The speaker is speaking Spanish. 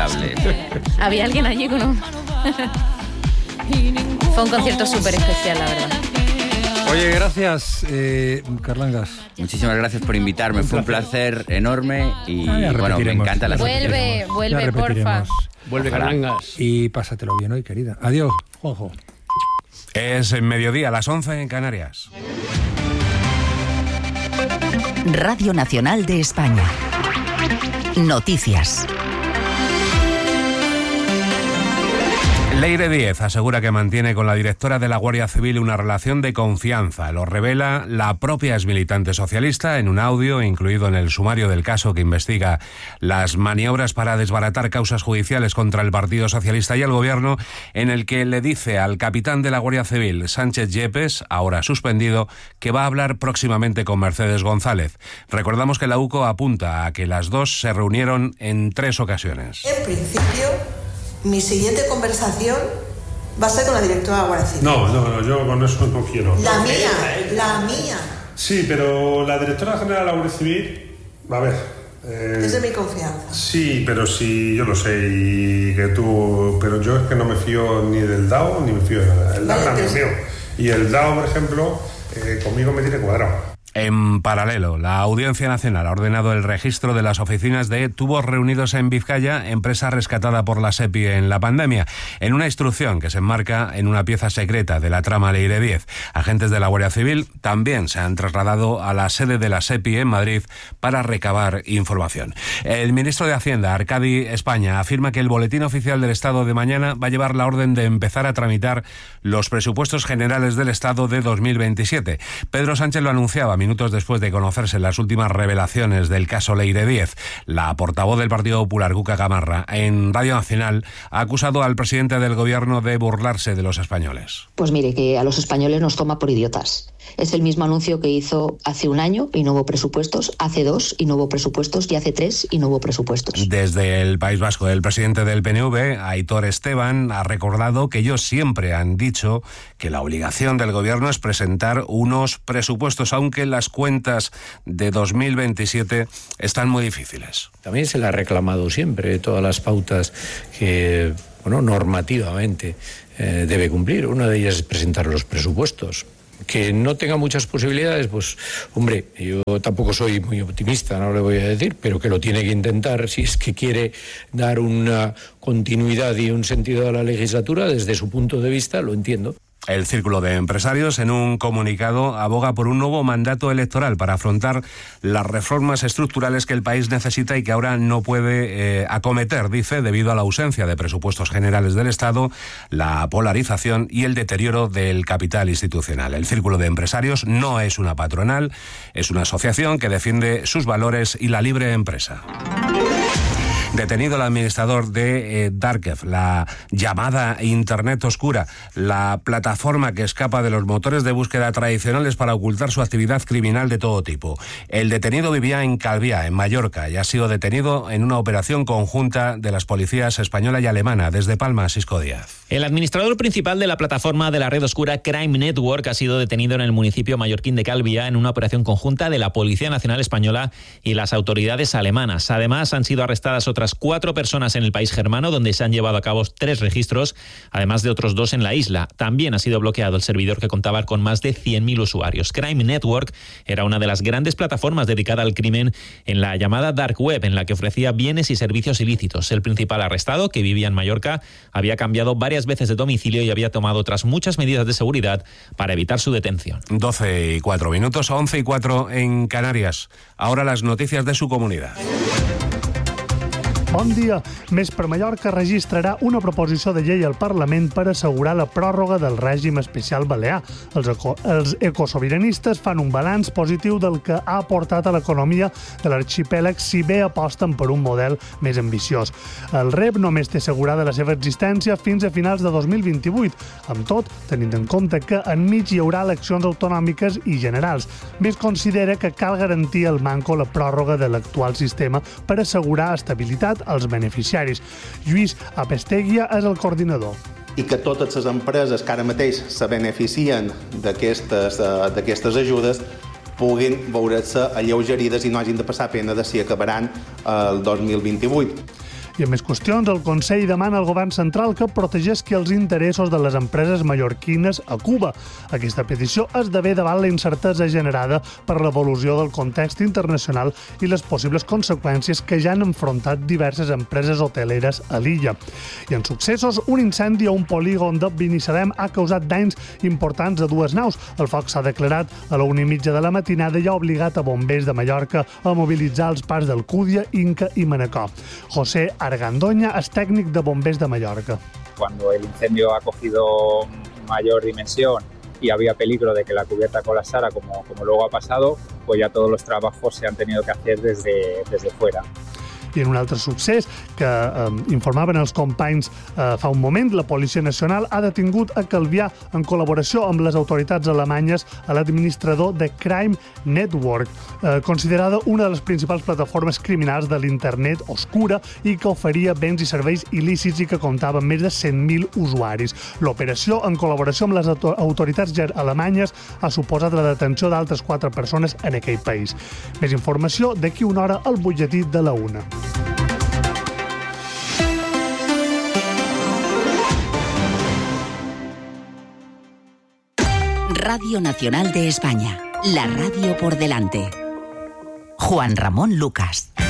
inolvidable. Había alguien allí con un... Fue un concierto súper especial, la verdad. Oye, gracias, Carlangas. Muchísimas gracias por invitarme. Fue un placer enorme y bueno, me encanta la Vuelve, porfa. Vuelve, Carlangas. Y pásatelo bien hoy, querida. Adiós, Juanjo. Es en mediodía, a las 11 en Canarias. Radio Nacional de España. Noticias. Leire Díez asegura que mantiene con la directora de la Guardia Civil una relación de confianza. Lo revela la propia exmilitante socialista en un audio incluido en el sumario del caso que investiga las maniobras para desbaratar causas judiciales contra el Partido Socialista y el Gobierno, en el que le dice al capitán de la Guardia Civil, Sánchez Yepes, ahora suspendido, que va a hablar próximamente con Mercedes González. Recordamos que la UCO apunta a que las dos se reunieron en 3 ocasiones. En principio, mi siguiente conversación va a ser con la directora de la Guardia Civil. No, yo con eso no quiero. La mía. Sí, pero la directora general de la Guardia Civil, a ver... es de mi confianza. Sí, pero sí, yo lo sé, y que tú... Pero yo es que no me fío ni del DAO, ni me fío de nada. El DAO es amigo mío. Y el DAO, por ejemplo, conmigo me tiene cuadrado. En paralelo, la Audiencia Nacional ha ordenado el registro de las oficinas de tubos reunidos en Vizcaya, empresa rescatada por la SEPI en la pandemia, en una instrucción que se enmarca en una pieza secreta de la trama Leire Díez. Agentes de la Guardia Civil también se han trasladado a la sede de la SEPI en Madrid para recabar información. El ministro de Hacienda, Arcadi España, afirma que el Boletín Oficial del Estado de mañana va a llevar la orden de empezar a tramitar los presupuestos generales del Estado de 2027. Pedro Sánchez lo anunciaba minutos después de conocerse las últimas revelaciones del caso Leire Díez. La portavoz del Partido Popular, Cuca Gamarra, en Radio Nacional ha acusado al presidente del Gobierno de burlarse de los españoles. Pues mire, que a los españoles nos toma por idiotas. Es el mismo anuncio que hizo hace 1 año y no hubo presupuestos, hace 2 y no hubo presupuestos y hace 3 y no hubo presupuestos. Desde el País Vasco, el presidente del PNV, Aitor Esteban, ha recordado que ellos siempre han dicho que la obligación del Gobierno es presentar unos presupuestos, aunque las cuentas de 2027 están muy difíciles. También se le ha reclamado siempre todas las pautas que, normativamente debe cumplir. Una de ellas es presentar los presupuestos. Que no tenga muchas posibilidades, pues, hombre, yo tampoco soy muy optimista, no le voy a decir, pero que lo tiene que intentar si es que quiere dar una continuidad y un sentido a la legislatura, desde su punto de vista, lo entiendo. El Círculo de Empresarios, en un comunicado, aboga por un nuevo mandato electoral para afrontar las reformas estructurales que el país necesita y que ahora no puede acometer, dice, debido a la ausencia de presupuestos generales del Estado, la polarización y el deterioro del capital institucional. El Círculo de Empresarios no es una patronal, es una asociación que defiende sus valores y la libre empresa. Detenido el administrador de Darkef, la llamada Internet Oscura, la plataforma que escapa de los motores de búsqueda tradicionales para ocultar su actividad criminal de todo tipo. El detenido vivía en Calviá, en Mallorca, y ha sido detenido en una operación conjunta de las policías española y alemana. Desde Palma, Sisco Díaz. El administrador principal de la plataforma de la red oscura Crime Network ha sido detenido en el municipio mallorquín de Calviá en una operación conjunta de la Policía Nacional Española y las autoridades alemanas. Además, han sido arrestadas otras 4 personas en el país germano, donde se han llevado a cabo 3 registros, además de otros 2 en la isla. También ha sido bloqueado el servidor que contaba con más de 100.000 usuarios. Crime Network era una de las grandes plataformas dedicada al crimen en la llamada Dark Web, en la que ofrecía bienes y servicios ilícitos. El principal arrestado, que vivía en Mallorca, había cambiado varias veces de domicilio y había tomado otras muchas medidas de seguridad para evitar su detención. 12:04, 11:04 en Canarias. Ahora las noticias de su comunidad. Bon dia. Més per Mallorca registrarà una proposició de llei al Parlament per assegurar la pròrroga del règim especial balear. Els ecosobiranistes fan un balanç positiu del que ha aportat a l'economia de l'arxipèlag, si bé aposten per un model més ambiciós. El REP només té assegurada la seva existència fins a finals de 2028, amb tot tenint en compte que enmig hi haurà eleccions autonòmiques i generals. Més considera que cal garantir al manco la pròrroga de l'actual sistema per assegurar estabilitat als beneficiaris. Lluís Apesteguia és el coordinador. I que totes les empreses que ara mateix se beneficien d'aquestes ajudes puguin veure-se alleugerides i no hagin de passar pena de si acabaran el 2028. I en més qüestions, el Consell demana al govern central que protegeixi els interessos de les empreses mallorquines a Cuba. Aquesta petició esdevé davant la incertesa generada per l'evolució del context internacional i les possibles conseqüències que ja han enfrontat diverses empreses hoteleres a l'illa. I en successos, un incendi a un polígon de Binissalem ha causat danys importants a 2 naus. El foc s'ha declarat a la 1:30 de la matinada i ha obligat a bombers de Mallorca a mobilitzar els parcs d'Alcúdia, Inca i Manacor. José Argandoña es técnico de Bombers de Mallorca. Cuando el incendio ha cogido mayor dimensión y había peligro de que la cubierta colapsara, como luego ha pasado, pues ya todos los trabajos se han tenido que hacer desde fuera. I en un altre succés que informaven els companys fa un moment, la Policia Nacional ha detingut a Calvià en col·laboració amb les autoritats alemanyes a l'administrador de Crime Network, considerada una de les principals plataformes criminals de l'internet oscura i que oferia béns i serveis il·lícits i que comptava amb més de 100.000 usuaris. L'operació, en col·laboració amb les autoritats alemanyes, ha suposat la detenció d'altres 4 persones en aquell país. Més informació d'aquí una hora al butlletí de la 1. Radio Nacional de España, la radio por delante. Juan Ramón Lucas.